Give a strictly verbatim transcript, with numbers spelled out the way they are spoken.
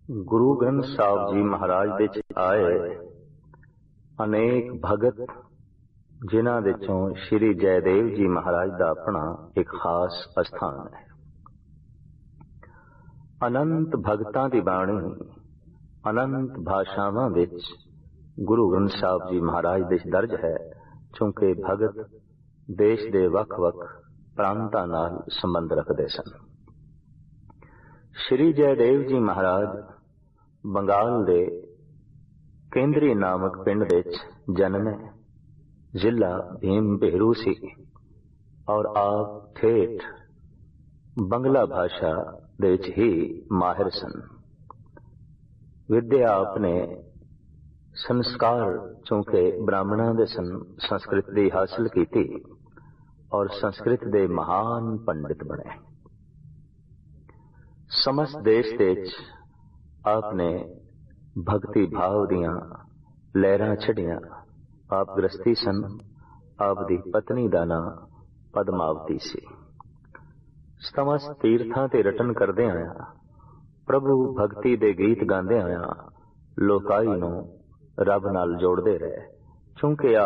ਗੁਰੂ ਗ੍ਰੰਥ ਸਾਹਿਬ ਜੀ ਮਹਾਰਾਜ ਦੇ ਚ ਆਏ ਅਨੇਕ ਭਗਤ, ਜਿਨ੍ਹਾਂ ਵਿੱਚੋਂ ਸ਼੍ਰੀ ਜੈਦੇਵ ਜੀ ਮਹਾਰਾਜ ਦਾ ਆਪਣਾ ਇੱਕ ਖਾਸ ਅਸਥਾਨ ਹੈ। ਅਨੰਤ ਭਗਤਾਂ ਦੀ ਬਾਣੀ ਅਨੰਤ ਭਾਸ਼ਾਵਾਂ ਵਿੱਚ ਗੁਰੂ ਗ੍ਰੰਥ ਸਾਹਿਬ ਜੀ ਮਹਾਰਾਜ ਦੇ ਦਰਜ ਹੈ, ਕਿਉਂਕਿ ਭਗਤ ਦੇਸ਼ ਦੇ ਵੱਖ-ਵੱਖ ਪ੍ਰਾਂਤਾਂ ਨਾਲ ਸੰਬੰਧ ਰੱਖਦੇ ਸਨ। ਸ਼੍ਰੀ ਜੈਦੇਵ ਜੀ ਮਹਾਰਾਜ ਬੰਗਾਲ ਦੇ ਕੇਂਦਰੀ ਨਾਮਕ ਪਿੰਡ ਵਿੱਚ ਜਨਮੇ। ਜ਼ਿਲ੍ਹਾ ਭੀਮ ਭੇਰੂ ਸੀ ਔਰ ਆਪ ਠੇਠ ਬੰਗਲਾ ਭਾਸ਼ਾ ਦੇ ਵਿੱਚ ਹੀ ਮਾਹਿਰ ਸਨ। ਵਿਦਿਆ ਆਪਨੇ ਸੰਸਕਾਰ ਚੂੰਕਿ ਬ੍ਰਾਹਮਣਾਂ ਦੇ ਸਨ, ਸੰਸਕ੍ਰਿਤ ਦੀ ਹਾਸਲ ਕੀਤੀ ਔਰ ਸੰਸਕ੍ਰਿਤ ਦੇ ਮਹਾਨ ਪੰਡਿਤ ਬਣੇ। ਸਮਸਤ ਦੇਸ਼ ਦੇ ਵਿੱਚ ਆਪਨੇ ਭਗਤੀ ਭਾਵ ਦੀਆਂ ਲਹਿਰਾਂ ਛੱਡੀਆਂ। ਆਪ ਗ੍ਰਸਤੀ ਸਨ। ਆਪ ਦੀ ਪਤਨੀ ਦਾ ਨਾਂ ਪਦਮਾਵਤੀ ਸੀ। ਸਮਸਤ ਤੀਰਥਾਂ ਤੇ ਰਟਨ ਕਰਦੇ ਆਇਆ, ਪ੍ਰਭੂ ਭਗਤੀ ਦੇ ਗੀਤ ਗਾਉਂਦੇ ਆਇਆ ਲੋਕਾਈ ਨੂੰ ਰੱਬ ਨਾਲ ਜੋੜਦੇ ਰਹੇ, ਕਿਉਂਕਿ